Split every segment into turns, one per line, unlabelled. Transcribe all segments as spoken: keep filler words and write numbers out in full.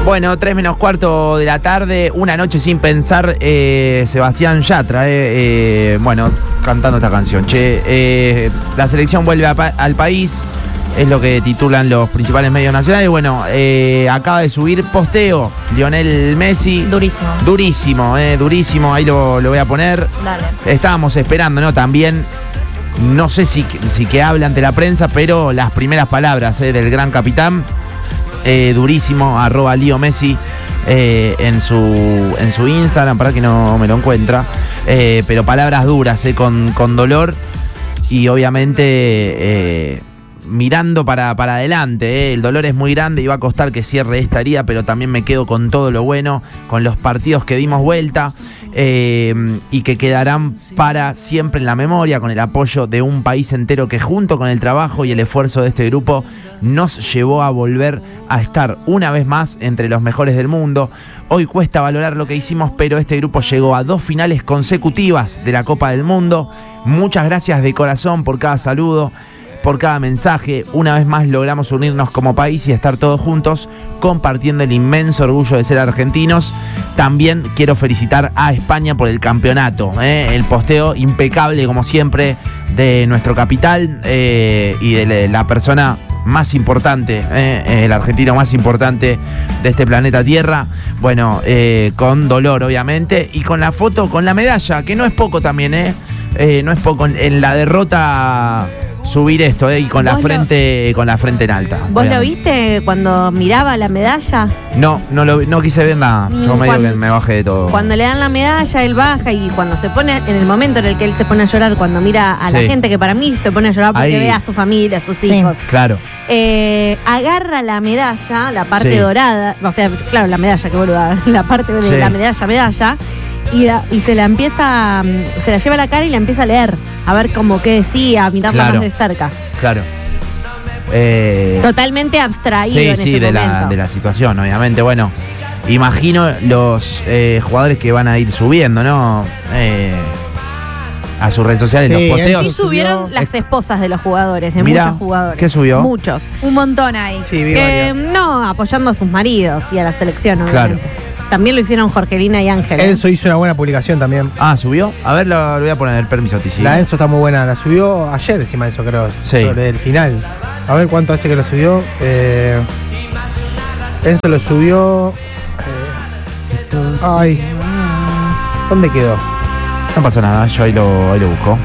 Bueno, tres menos cuarto de la tarde, una noche sin pensar, eh, Sebastián Yatra, eh, eh, bueno, cantando esta canción. Che, eh, la selección vuelve a pa- al país, es lo que titulan los principales medios nacionales. Bueno, eh, acaba de subir posteo Lionel Messi.
Durísimo.
Durísimo, eh, durísimo, ahí lo, lo voy a poner.
Dale.
Estábamos esperando, ¿no? También, no sé si, si que habla ante la prensa, pero las primeras palabras eh, del gran capitán. Eh, durísimo, arroba Leo Messi eh, en su en su Instagram, para que no me lo encuentra, eh, pero palabras duras, eh, con, con dolor y obviamente eh, mirando para, para adelante, eh. El dolor es muy grande y va a costar que cierre esta herida, pero también me quedo con todo lo bueno, con los partidos que dimos vuelta eh, y que quedarán para siempre en la memoria, con el apoyo de un país entero que junto con el trabajo y el esfuerzo de este grupo nos llevó a volver a estar una vez más entre los mejores del mundo. Hoy cuesta valorar lo que hicimos, pero este grupo llegó a dos finales consecutivas de la Copa del Mundo. Muchas gracias de corazón por cada saludo, por cada mensaje. Una vez más logramos unirnos como país y estar todos juntos compartiendo el inmenso orgullo de ser argentinos. También quiero felicitar a España por el campeonato, ¿eh? El posteo impecable como siempre de nuestro capital eh, y de la persona más importante, eh, el argentino más importante de este planeta Tierra. Bueno, eh, con dolor obviamente y con la foto, con la medalla, que no es poco también, eh, eh no es poco en, en la derrota. Subir esto, eh, y con la frente lo, con la frente en alta.
¿Vos obviamente. Lo viste cuando miraba la medalla?
No, no lo no quise ver nada. Yo
mm,
medio que me bajé de todo.
Cuando le dan la medalla, él baja y cuando se pone, en el momento en el que él se pone a llorar, cuando mira a sí. la gente que para mí se pone a llorar porque Ahí. ve a su familia, a sus sí. hijos.
Claro.
Eh, agarra la medalla, la parte
sí.
dorada, o sea, claro, la medalla, que boluda, la parte de sí. la medalla, medalla. Y, la, y se la empieza, se la lleva a la cara y la empieza a leer, a ver como qué decía, a mirarla
claro,
más de cerca.
Claro. Eh,
Totalmente abstraído
sí,
en
sí,
ese
de
momento.
la, de la situación, obviamente. Bueno, imagino los eh, jugadores que van a ir subiendo, ¿no? Eh, a sus redes sociales, sí, los posteos.
Sí subieron las esposas de los jugadores, de
Mirá,
muchos jugadores.
¿qué subió?
Muchos. Un montón ahí.
Sí, vi
eh, no, apoyando a sus maridos y a la selección, obviamente.
Claro.
También lo hicieron Jorgelina y Ángel.
Enzo hizo una buena publicación también.
Ah, ¿subió? A ver, lo, lo voy a poner, permiso, Tizi.
La Enzo está muy buena, la subió ayer encima de eso, creo.
Sí.
Sobre el final. A ver cuánto hace que lo subió. Eh, Enzo lo subió. Eh, ay. ¿Dónde quedó?
No pasa nada, yo ahí lo, ahí lo busco.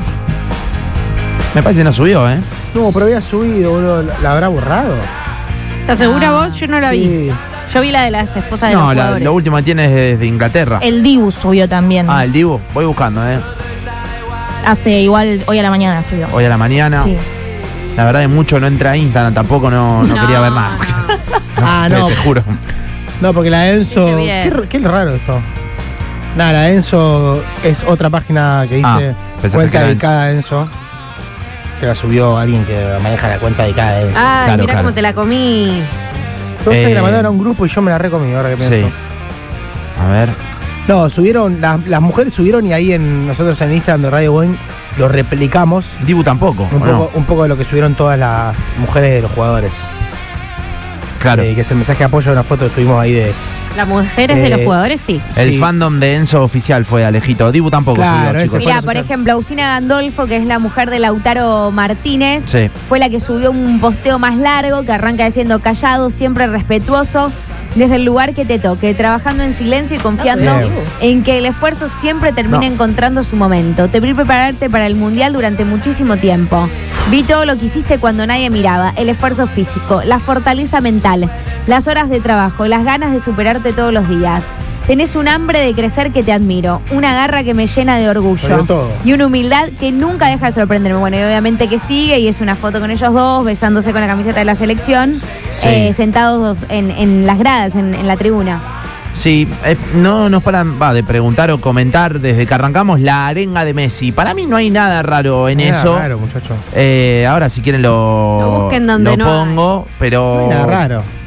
Me parece que no subió, ¿eh?
No, pero había subido, boludo. ¿La, la habrá borrado?
¿Estás segura ah, vos? Yo no la
sí.
vi. Yo vi la de las esposas de
no,
los
la,
jugadores.
lo último que tiene es de, de Inglaterra.
El Dibu subió también.
Ah, el Dibu. Voy buscando, ¿eh?
Hace igual, hoy a la mañana subió.
Hoy a la mañana.
Sí.
La verdad es mucho no entra a Instagram, tampoco no, no, no quería ver nada.
No. Ah, no.
Te, te juro.
No, porque la Enzo... Qué, qué raro esto. Nada, la Enzo es otra página que dice
ah,
cuenta dedicada a Enzo. Que la subió alguien que maneja la cuenta dedicada a Enzo.
Ah,
claro,
mirá
claro.
cómo te la comí.
Entonces eh, la mandaron a un grupo y yo me la recomí, ahora que pienso.
Sí. A ver.
No, subieron, las, las mujeres subieron y ahí en nosotros en Instagram de Radio Boeing lo replicamos.
Dibu tampoco.
Un poco,
no?
un poco de lo que subieron todas las mujeres de los jugadores.
Claro.
Eh, que es el mensaje de apoyo de una foto que subimos ahí de...
Las mujeres eh, de los jugadores, sí.
El
sí.
fandom de Enzo oficial fue Alejito. Dibu tampoco
claro,
subió, chicos.
Mirá, por ejemplo, Agustina Gandolfo, que es la mujer de Lautaro Martínez,
sí.
fue la que subió un posteo más largo que arranca diciendo callado, siempre respetuoso, desde el lugar que te toque, trabajando en silencio y confiando
Bien.
en que el esfuerzo siempre termina
no.
encontrando su momento. Te vi prepararte para el Mundial durante muchísimo tiempo. Vi todo lo que hiciste cuando nadie miraba, el esfuerzo físico, la fortaleza mental, las horas de trabajo, las ganas de superarte todos los días. Tenés un hambre de crecer que te admiro, una garra que me llena de orgullo y una humildad que nunca deja de sorprenderme. Bueno, y obviamente que sigue y es una foto con ellos dos, besándose con la camiseta de la selección,
sí.
eh, sentados en, en las gradas, en, en la tribuna.
Sí, eh, no nos paran va, de preguntar o comentar desde que arrancamos la arenga de Messi. Para mí no hay nada raro en
nada
eso.
Raro, muchacho.
Eh, ahora si quieren lo,
lo busquen donde
lo
no
pongo,
hay.
pero...
No hay nada raro.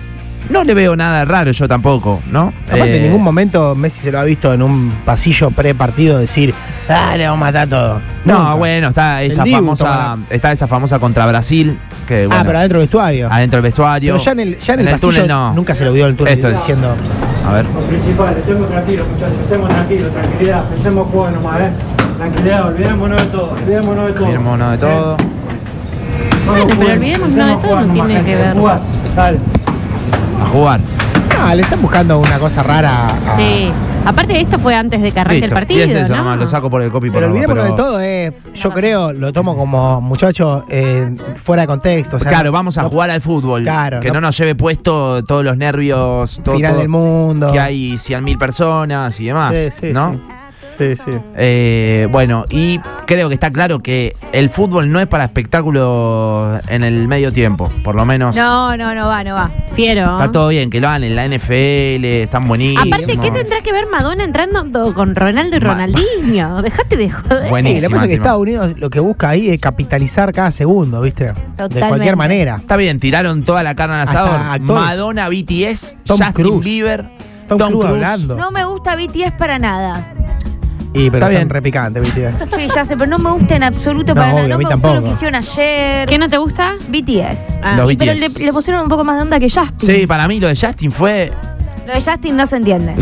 no le veo nada raro yo tampoco, ¿no?
Aparte,
Eh,
en ningún momento Messi se lo ha visto en un pasillo pre-partido decir, ah, le vamos a matar todo.
No,
Nunca.
bueno, está esa
El Dibu
famosa,
toma
está esa famosa contra Brasil, que bueno,
Ah, pero adentro del vestuario.
adentro del vestuario.
Pero ya en el, ya en el pasillo
túnel no.
nunca se lo vio en el túnel
Esto es-
diciendo.
A ver.
Lo principal, estemos tranquilos, muchachos, estemos tranquilos, tranquilidad, pensemos juego nomás, ¿eh? Tranquilidad, olvidémonos de todo, olvidémonos de todo.
Miremos de todo.
Bueno, pero olvidémonos de todo, no tiene que ver.
Jugar, dale.
A jugar.
Ah, le están buscando una cosa rara. a-
Sí. Aparte, esto fue antes de que arranque
Listo.
el partido.
Y es eso,
¿no?
nomás, lo saco por el copy por
Pero
abajo,
olvidémonos
pero-
de todo, eh. Yo creo, lo tomo como muchacho eh, fuera de contexto. O sea,
claro, vamos a
no-
jugar al fútbol.
Claro,
que
no-
no, nos lleve puesto todos los nervios. Todo,
Final
todo,
del mundo.
Que hay cien mil personas y demás.
Sí, sí,
¿no?
sí. Sí, sí.
Eh, bueno, y creo que está claro que el fútbol no es para espectáculo en el medio tiempo, por lo menos.
No, no, no va, no va.
Fiero.
Está todo bien, que lo hagan en la N F L, están buenísimos.
Aparte, ¿qué tendrá que ver Madonna entrando con Ronaldo y
Ma-
Ronaldinho? Dejate de joder.
Buenísimo.
Sí, lo que pasa es que
encima.
Estados Unidos lo que busca ahí es capitalizar cada segundo, ¿viste? De
Totalmente.
cualquier manera.
Está bien, tiraron toda la carne al
Hasta
asador.
actores.
Madonna, B T S,
Tom
Justin
Cruise.
Bieber,
Tom, Cruise hablando.
No me gusta B T S para nada.
Y pero
Está
están
bien.
repicante, ¿viste?
Sí, ya sé, pero no me gusta en absoluto
No,
para
obvio,
nada.
a
No
mí
me gustó
tampoco.
lo que hicieron ayer.
¿Qué no te gusta?
B T S.
Ah,
Los
y pero
B T S.
le, le pusieron un poco más de onda que Justin.
Sí, para mí lo de Justin fue.
Lo de Justin no se entiende.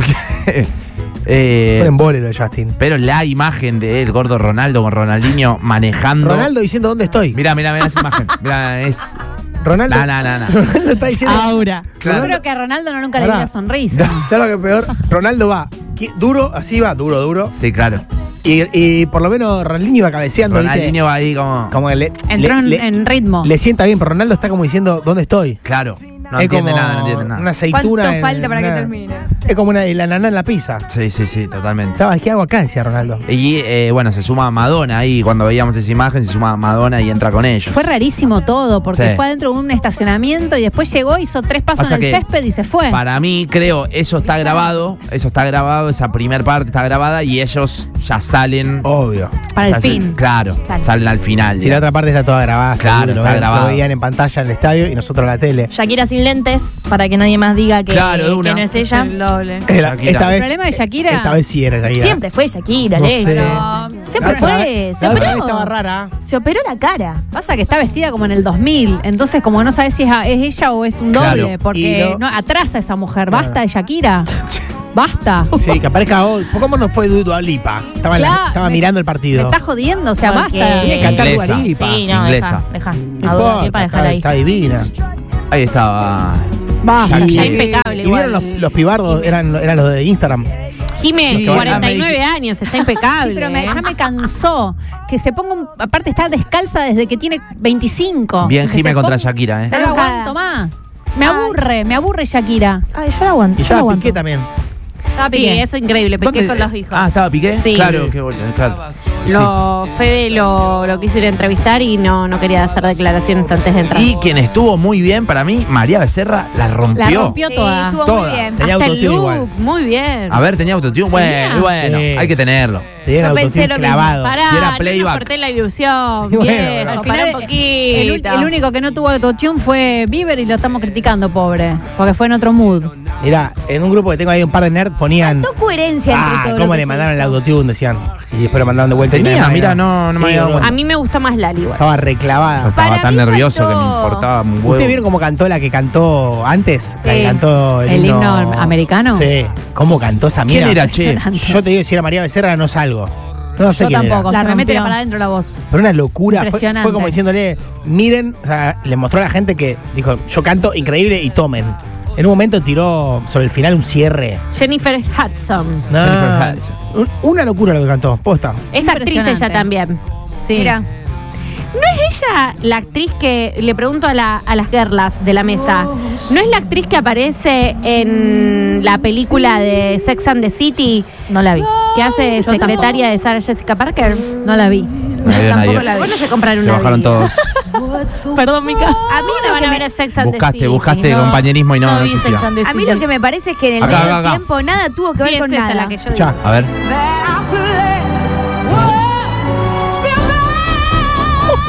eh,
Fue en embole lo de Justin.
pero la imagen de él, gordo Ronaldo con Ronaldinho manejando.
Ronaldo diciendo dónde estoy.
Mira, mira, mira esa imagen. Mira, es.
Ronaldo,
No, no, no, no.
Ronaldo está diciendo.
Ahora.
Claro.
Yo creo que a Ronaldo no nunca le
Pará.
dio una sonrisa.
¿Sabes lo que es peor? Ronaldo va qui- duro, así va, duro, duro.
Sí, claro.
Y, y por lo menos Ronaldinho iba cabeceando, ¿viste?
Ronaldinho va ahí como.
Como que le,
Entró en,
le- le-
en ritmo.
le sienta bien, pero Ronaldo está como diciendo dónde estoy.
Claro. No
es
entiende
como
nada, no entiende nada.
una aceituna.
¿Cuánto
en-
falta para que
una-
termine?
Es como una, la naná en la pizza.
Sí, sí, sí, totalmente.
¿Sabes qué hago acá? Decía Ronaldo.
Y eh, bueno, se suma Madonna ahí. Cuando veíamos esa imagen, se suma Madonna y entra con ellos.
Fue rarísimo todo, porque
Sí.
fue adentro de un estacionamiento y después llegó, hizo tres pasos
Pasa
en el
que
césped y se fue.
Para mí, creo, eso está grabado. Eso está grabado, esa primer parte está grabada y ellos ya salen.
Obvio.
Para
o sea,
el
se-
fin.
Claro,
Claro.
salen al final.
Si la otra parte está toda grabada,
Claro,
seguro,
está
lo, ve-
grabado.
lo veían en pantalla en el estadio y nosotros en la tele.
Shakira sin lentes, para que nadie más diga que,
Claro, de
que
una.
no es ella.
Era-
Shakira.
esta
El
vez,
problema de Shakira.
esta vez sí era Shakira.
Siempre fue Shakira,
No
Ley.
sé.
No,
Siempre
La otra
fue.
vez-
Se
la otra vez
operó.
estaba rara.
Se operó la cara.
Pasa que está vestida como en el dos mil, entonces como no sabes si es, es ella o es un doble,
Claro.
porque
Y lo-
no, atrasa a esa mujer.
Claro.
Basta de Shakira. Basta.
Sí, que aparezca hoy. ¿Cómo no fue Dua Lipa? Estaba, en la-
Claro,
estaba
me-
mirando el
Me
partido.
está jodiendo, o sea,
Porque-
basta.
Tiene que cantar
Inglesa.
Dua Lipa.
Sí, no,
Inglesa.
deja, deja.
No
A Dua
importa,
Lipa,
está,
dejar ahí.
está divina.
Ahí estaba.
Basta.
Y-
Está
Shakira.
impecable
¿Y vieron
igual.
los, los pibardos? Eran, eran los de Instagram.
Jime,
Sí,
cuarenta y nueve
ahora
años, está impecable.
Sí, pero me-
¿eh?
ya me cansó que se ponga un, aparte está descalza desde que tiene veinticinco.
Bien
Que
Jime
se
contra
ponga-
Shakira, ¿eh?
No lo aguanto más. Me aburre, me aburre Shakira.
Ay, yo la aguanto.
Y
yo la
estaba
aguanto.
Piqué también.
Estaba
Sí,
Piqué.
eso es increíble. Piqué
¿Dónde-
con los hijos.
Ah, ¿estaba Piqué?
Sí.
Claro, qué bueno, claro. Sí.
Lo, Fede lo, lo quiso ir a entrevistar y no, no quería hacer declaraciones antes de entrar.
Y quien estuvo muy bien para mí, María Becerra, la rompió.
La rompió Sí, toda. estuvo
Toda.
muy bien.
Tenía
Hasta el
autotune
look,
igual.
muy bien.
A ver, tenía autotune. Bueno,
Tenía.
y bueno,
Sí.
hay que tenerlo.
Tenían
Yo pensé
autotune
lo mismo.
clavado.
Pará,
Si era
no
playback.
nos corté la ilusión.
Y bueno,
Bien,
pero-
Al
pará
final,
un poquito.
el, ul- el único que no tuvo autotune fue Bieber y lo estamos criticando, pobre. Porque fue en otro mood.
Mirá, en un grupo que tengo ahí un par de nerds ponían.
Faltó coherencia entre
Ah,
todo.
cómo
lo que
le
se
mandaron el
hizo.
autotune, decían. Y después lo mandaron de vuelta. y
Tenía,
nada,
mira,
nada.
no- no me había dado
boludo.
cuenta.
A mí me gusta más Lali igual.
Estaba reclavada.
Estaba
Para
tan
mí
nervioso que me
faltó-
importaba un huevo.
¿Ustedes vieron cómo cantó la que cantó antes? La que
Sí.
cantó el,
¿El himno americano?
Sí. ¿Cómo cantó esa
¿Quién
mina?
era, che?
Yo te digo, si era María Becerra, no salgo. No sé
Yo
quién
tampoco,
era.
se
La
me mete
rompió.
para adentro la voz.
Pero una locura. Fue,
Impresionante.
fue como diciéndole, miren, o sea, le mostró a la gente que dijo, yo canto increíble y tomen. En un momento tiró sobre el final un cierre.
Jennifer Hudson.
No,
Jennifer Hudson.
un- una locura lo que cantó, posta.
Es actriz ella
Impresionante.
también.
Sí. Mira.
¿No es ella la actriz que, le pregunto a, la- a las girlas de la mesa, ¿no es la actriz que aparece en la película de Sex and the City? No la vi. Que hace
Yo
secretaria de Sarah Jessica Parker.
No la vi.
No la vio
Tampoco
nadie.
la vi.
Bueno, se compraron
Se
una
bajaron
Biblia.
todos.
Perdón, Mica. A mí
lo
no van
que
a
me-
ver Sex and the
Buscaste,
City.
buscaste
No.
compañerismo y no,
No
no
vi
existía.
Sex and the
A mí
City.
lo que me parece es que en el
Acá,
medio
acá, acá.
tiempo nada tuvo que ver con
Fíjense,
nada.
la que yo
Escuchá.
A ver.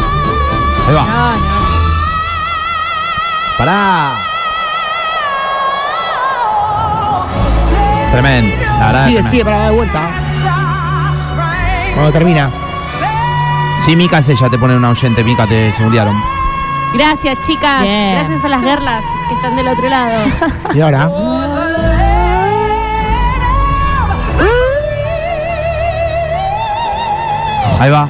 Ahí va.
No, no.
Pará. Tremendo. La verdad,
Sigue,
tremendo.
sigue para dar vuelta. Cuando termina.
Sí, Mica es ella, te pone un oyente, Mica, te segundearon.
Gracias, chicas.
Bien.
Gracias a las girlas que están del otro lado.
Y ahora.
Ahí va.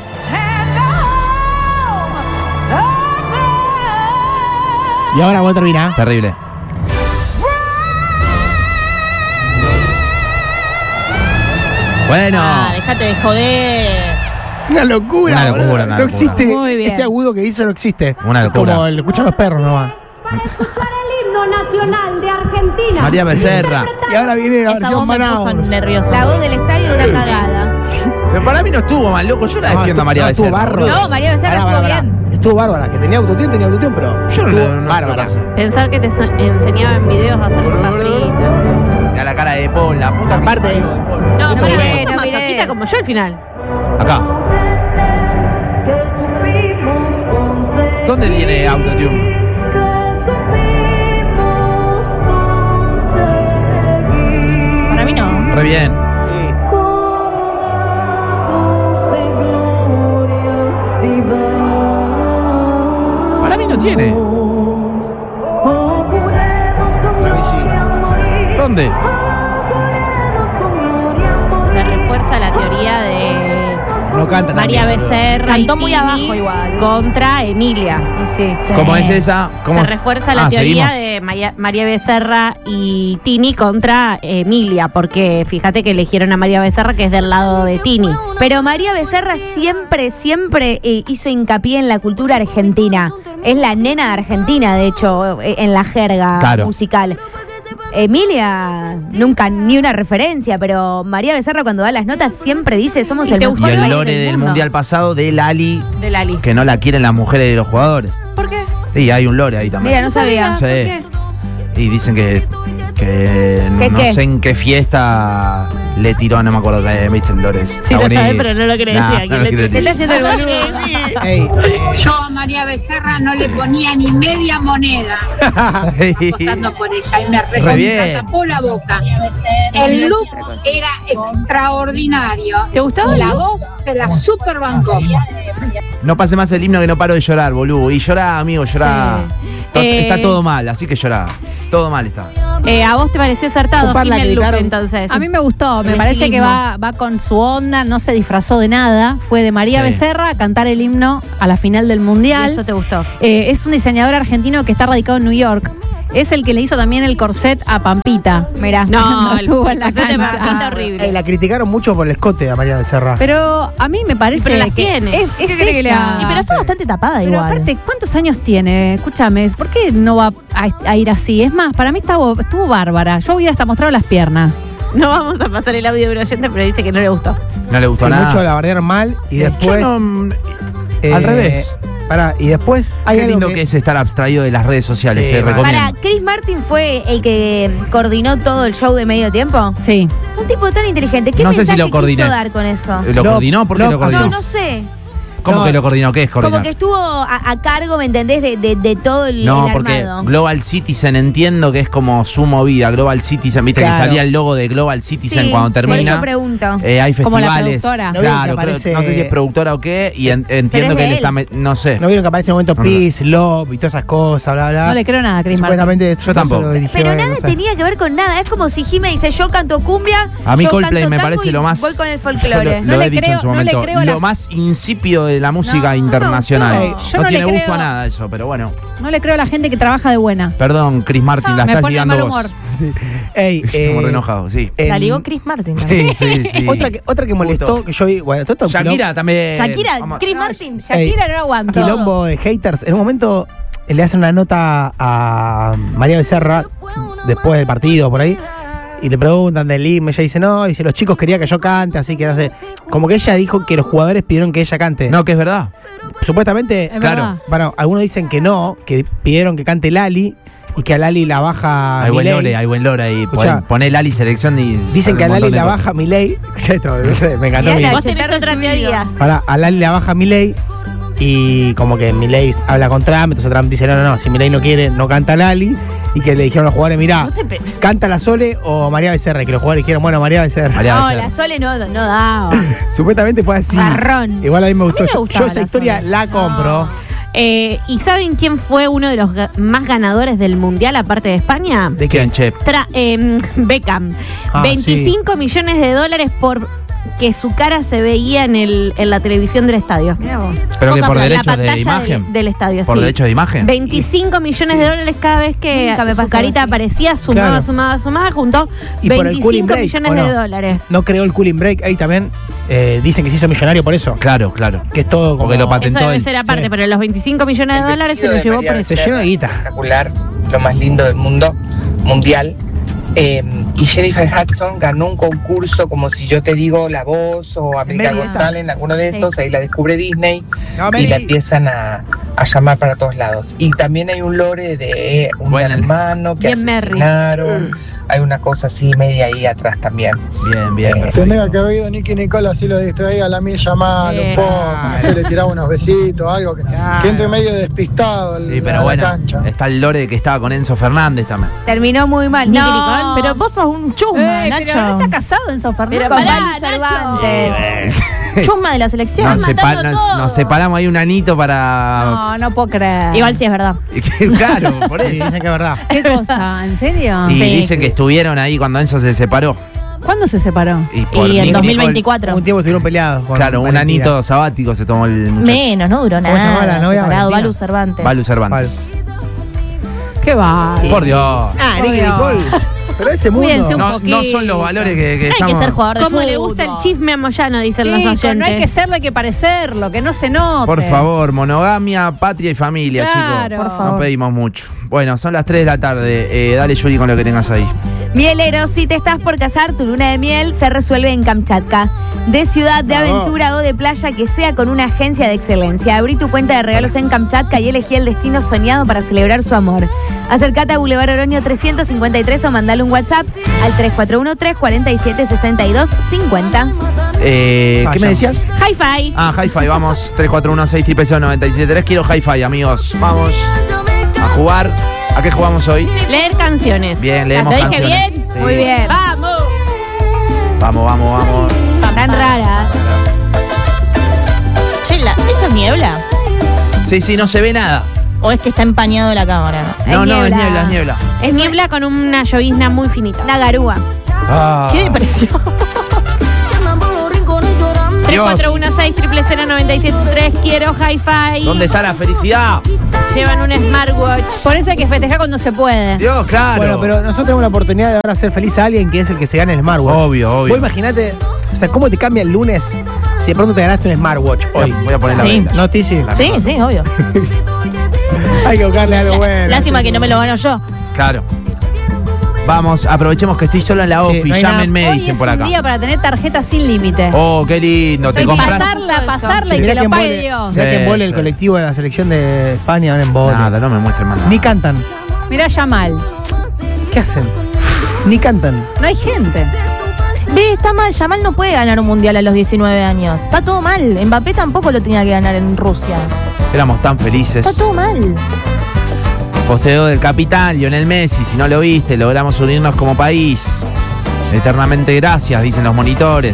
Y ahora cuando termina.
Terrible. Bueno.
Ah, déjate de joder.
Una locura.
Una locura,
boludo.
una
no
locura.
existe.
Muy bien.
Ese agudo que hizo no existe.
Una locura.
Como el escuchan los perros nomás.
Para escuchar el himno nacional de Argentina.
María Becerra.
Y ahora viene la
Esa
versión
voz me puso
Manaus.
nerviosa.
La voz del estadio una cagada.
Pero para mí no estuvo mal, loco. Yo la
No,
defiendo a
estuvo-
María
no, estuvo
Becerra.
barro.
boludo.
No, María Becerra
Pará,
estuvo
pará, pará.
bien.
Estuvo bárbara. Que tenía autotune, tenía autotune, pero.
Yo no,
estuvo
no, no sé
bárbara.
lo que hace.
Pensar que te so- enseñaba en videos a hacer papas fritas.
Mira la cara de Paul, la puta.
Aparte,
No,
No
pero
miré,
es
no miré.
masoquista como yo al final.
Acá. ¿Dónde tiene autotune?
Para mí no.
Re bien. Para mí no tiene. ¿Dónde?
Se refuerza la teoría de
no canta
María
también.
Becerra.
Cantó
y
muy
Tini
abajo igual.
Contra Emilia.
Y sí.
¿Cómo es esa? ¿Cómo?
Se refuerza la
Ah,
teoría
seguimos.
de María, María Becerra y Tini contra Emilia, porque fíjate que eligieron a María Becerra, que es del lado de Tini.
Pero María Becerra siempre, siempre eh, hizo hincapié en la cultura argentina. Es la nena de Argentina, de hecho, eh, en la jerga
Claro.
musical. Emilia, nunca ni una referencia, pero María Becerra cuando da las notas siempre dice somos
¿Y
el
te
mejor
Y el
país
lore del
mundo.
mundial pasado de Lali,
De Lali.
que no la quieren las mujeres de los jugadores.
¿Por qué?
Sí, hay un lore ahí también.
Mira, no sabía.
Sí.
¿Por qué?
Y dicen que, que
¿Qué,
no
qué?
sé en qué fiesta le tiró, no me acuerdo, eh, viste el Lores.
Sí, lo sabés, pero no lo querés
Nah,
decir. ¿A quién
no lo
le
quiero
Te está
decir.
haciendo el boludo.
Ey.
Yo a María Becerra no le ponía ni media moneda votando por ella y me
Re bien.
recontra tapó la boca. El look era extraordinario.
¿Te gustó?
La voz se la super bancó.
No pase más el himno que no paro de llorar, boludo. Y llorá, amigo, llorá. To-
Eh.
Está todo mal, así que llorá. Todo mal está.
Eh, ¿A vos te pareció acertado,
Compadre, la
Jimmy, el look,
gritaron.
entonces?
A mí me gustó, me
El
parece que
estilismo.
va, va con su onda, no se disfrazó de nada. Fue de María
Sí.
Becerra a cantar el himno a la final del
¿Y
Mundial.
eso te gustó?
Eh, es un diseñador argentino que está radicado en New York. Es el que le hizo también el corset a Pampita.
Mirá.
No,
Cuando
el
estuvo en la
corset de
cancha.
Pampita horrible.
Ey, la criticaron mucho por el escote a María Becerra.
Pero a mí me parece
pero las
que
tiene.
es,
¿Qué
es
querés que le
ella.
haga?
Y pero está bastante tapada
Pero
igual. aparte, ¿cuántos años tiene? Escúchame, ¿por qué no va a, a ir así? Es más, para mí estaba, estuvo bárbara. Yo hubiera hasta mostrado las piernas.
No vamos a pasar el audio de un oyente, pero dice que no le gustó.
No le gustó
Sí,
nada.
mucho la bardearon mal y después.
Yo no-
eh,
al revés.
Pará, y después hay
Qué
algo
lindo
que,
que es estar abstraído de las redes sociales,
Sí,
se
mal.
recomiendo.
Para, Chris Martin fue el que coordinó todo el show de medio tiempo.
Sí.
Un tipo tan inteligente. ¿Qué
No sé si
mensaje
lo coordiné.
quiso dar con eso?
¿Lo
No,
coordinó? ¿Por qué
no,
lo coordinó?
No, no sé.
¿Cómo
No.
que lo coordinó? ¿Qué es coordinar?
Como que estuvo a, a cargo, ¿me entendés? De, de, de todo el,
No,
el
porque
armado.
Global Citizen entiendo que es como su movida. Global Citizen, viste
Claro.
que salía el logo de Global Citizen
Sí,
cuando
por
termina.
eso pregunto.
Eh, hay
Como la
festivales.
productora.
¿No vieron que
Claro, creo-
aparece-
no sé si es productora o qué. Y en- entiendo
es
que
de
él
él.
está. me- No sé.
¿No vieron que aparece en un momento
No, no.
Peace, Love y todas esas cosas, bla, bla?
No le creo nada a Chris Martin.
Supuestamente
Yo tampoco.
eso lo dirigió
Pero
él,
nada
no sé.
tenía que ver con nada. Es como si Jimmy dice, yo canto cumbia,
A mí
yo
Coldplay
canto
me
tango
parece
y
lo más.
voy con el
yo
folclore.
Lo,
No
lo
le
he dicho
creo-
en su
no le
momento.
creo a
lo
la-
más insípido de la música
No,
internacional.
no,
no.
Yo
no
no le
tiene gusto
creo-
a nada eso, pero bueno.
No le creo a la gente que trabaja de buena.
Perdón, Chris Martin, la
Me
estás
pone de
ligando
mal
vos.
humor.
Sí. Ey,
Estamos
eh,
re enojados, sí.
en-
La ligó Chris Martin.
Sí, sí, sí.
Otra que, otra que molestó,
Justo.
que yo vi, bueno, todo esto es un
Shakira también.
Shakira,
Vamos-
Chris
No,
Martin.
Shakira no aguantó.
quilombo de haters. En un momento eh, le hacen una nota a María Becerra después del partido, por ahí, y le preguntan del himno. Ella dice, no, dice, los chicos querían que yo cante, así que no sé. Como que ella dijo que los jugadores pidieron que ella cante.
No, que es verdad.
Supuestamente,
Es
claro.
verdad.
bueno, algunos dicen que no, que pidieron que cante Lali y que a Lali la baja
Hay buen
Milei.
lore, hay buen lore ahí.
Escuchá.
Pon- Poné Lali selección y.
Dicen que a
un
Lali
montón de
la
cosas.
baja Milei. Ya esto, no sé, me encantó.
Mirá
Milei.
la-
Vos tenés
Está
otra
resubido.
teoría.
Ahora, a Lali la baja Milei y como que Milei habla con Trump, entonces Trump dice, no, no, no, si Milei no quiere, no canta Lali. y que le dijeron a los jugadores, mirá,
No te pe-
canta la Sole o María Becerra, y que los jugadores dijeron, bueno, María Becerra.
María
No,
Becerra.
la Sole no, no daba.
Supuestamente fue así.
Garrón.
Igual a mí me gustó.
me
Yo-
gustaba
yo esa
la
historia
Sole.
la compro.
Eh, ¿Y saben quién fue uno de los ga- más ganadores del Mundial aparte de España?
¿De
¿Quién, che?
Tra- eh, Beckham.
Ah,
veinticinco millones de dólares por que su cara se veía en, el, en la televisión del estadio.
Mirá vos.
Pero que
Poca
por
plata.
derechos
La
de
pantalla
imagen.
Del, del estadio,
Por
sí.
derechos de imagen.
veinticinco millones de dólares cada vez que
Nunca me
su
pasó
carita
así.
aparecía, sumaba,
Claro.
sumaba, sumaba, juntó
Y por el cooling
veinticinco
break,
millones
¿o no?
de dólares.
No creó el cooling break ahí también. Eh, dicen que se hizo millonario por eso.
Claro, claro.
Que es todo como.
Porque lo
Eso
patentó
debe
él.
ser aparte,
Sí.
pero los veinticinco millones de
El
dólares se
vestido
los
de
llevó
María
por eso.
Se llenó de guita.
Espectacular, lo más lindo del mundo mundial. Eh, y Jennifer Hudson ganó un concurso como si yo te digo La Voz o American
Mary
Got
está.
Talent, alguno de esos, ahí la descubre Disney
No,
y
Mary.
la empiezan a, a llamar para todos lados. Y también hay un lore de un
Bueno.
hermano que
Bien Merry.
asesinaron, hay una cosa así media ahí atrás también.
Bien, bien.
Eh,
perfecto.
Tendría que haber ido Nicky Nicole, así lo distraía a la mil llamada
Eh.
un poco, no sé, le tiraba unos besitos, algo que, que entre medio despistado
Sí,
en
pero
la
bueno,
cancha.
está el lore de que estaba con Enzo Fernández también.
Terminó muy mal.
Nicky
No.
Nicole, pero vos sos un chusma,
Eh,
Nacho.
pero no está casado Enzo Fernández.
Pero
Con
pará,
Vali Cervantes.
Chusma de la selección.
Nos,
matando
sepa- nos-
todo.
nos separamos ahí un anito para.
No, no puedo creer.
Igual sí es verdad.
Claro, por
Sí,
eso.
dicen que es verdad.
¿Qué cosa? ¿En serio?
Y
Sí.
dicen que estuvieron ahí cuando Enzo se separó.
¿Cuándo se separó?
Y, por
Y en
Nicky
dos mil
Nicole,
veinticuatro.
Un tiempo estuvieron peleados. Con
Claro, un
Valentina.
anito sabático se tomó el muchacho.
Menos, no duró
¿Cómo se llamaba
nada.
la novia?
Separado,
Valentina.
Balu Cervantes.
Balu Cervantes.
Qué va.
Por Dios.
Ah, Nicky
Obvio.
Nicole. Pero ese mundo.
Cuídense un
No,
poquito.
no son los valores que, que
Hay
estamos.
que ser jugador de
¿Cómo
fútbol.
le
le
gusta
gusta el chisme a Moyano, dicen los
Chicos,
oyentes.
no hay que serlo, hay que parecerlo, que no se note.
Por favor, monogamia, patria y familia,
Claro.
chicos.
Por favor.
No pedimos mucho. Bueno, son las tres de la tarde. Eh, dale, Yuri, con lo que tengas ahí.
Mielero, si te estás por casar, tu luna de miel se resuelve en Kamchatka. De ciudad, de
Bravo.
aventura o de playa, que sea con una agencia de excelencia. Abrí tu cuenta de regalos en Kamchatka y elegí el destino soñado para celebrar su amor. Acércate a Boulevard Oroño trescientos cincuenta y tres o mandale un WhatsApp al tres cuatro uno tres, cuatro siete, seis dos cinco cero.
Eh, ¿Qué
Vaya.
me decías?
Hi-Fi.
Ah, Hi-Fi, vamos. tres cuatro uno seis nueve nueve siete tres. Quiero Hi-Fi, amigos. Vamos a jugar. ¿A qué jugamos hoy?
Leer canciones.
Bien, leemos
¿Lo dije
canciones.
bien?
Sí.
Muy bien.
¡Vamos!
Vamos, vamos, vamos.
Tan raras.
Che, la- ¿esto es niebla?
Sí, sí, no se ve nada.
¿O es que está empañado la cámara?
No, no, es
niebla.
niebla, es niebla.
Es niebla con una llovizna muy finita.
Una garúa.
Ah.
¡Qué depresión! tres cuatro uno seis, cero cero cero, nueve siete tres. Quiero Hi-Fi.
¿Dónde está la felicidad?
Llevan un smartwatch.
Por eso hay que festejar cuando se puede.
Dios, claro.
Bueno, pero nosotros tenemos la oportunidad de ahora hacer feliz a alguien que es el que se gane el smartwatch.
Obvio, obvio.
Vos imaginate, o sea, ¿cómo te cambia el lunes si de pronto te ganaste un smartwatch hoy?
Voy a poner la
Sí.
venta.
¿No, Tizi?
Sí, sí, obvio.
Hay que buscarle algo bueno.
Lástima que no me lo gano yo.
Claro. Vamos, aprovechemos que estoy solo en la
Sí,
ofi.
no hay
Llámenme,
Hoy
dicen
es
por
un
acá.
día para tener tarjeta sin límite.
Oh, qué lindo. Te
Hay que
compras.
pasarla, pasarla y
Mirá
que lo
que
pague
embole-
Dios.
mirá que
Sí,
embole el
sí.
colectivo de la selección de España ahora en Bole.
Nada, no me muestres más nada.
Ni cantan.
Mirá Yamal.
¿Qué hacen? Ni cantan.
No hay gente.
Ve, está mal. Yamal no puede ganar un mundial a los diecinueve años. Está todo mal. Mbappé tampoco lo tenía que ganar en Rusia.
Éramos tan felices.
Está todo mal.
Posteo del capitán Lionel Messi. Si no lo viste, logramos unirnos como país. Eternamente gracias, dicen los monitores.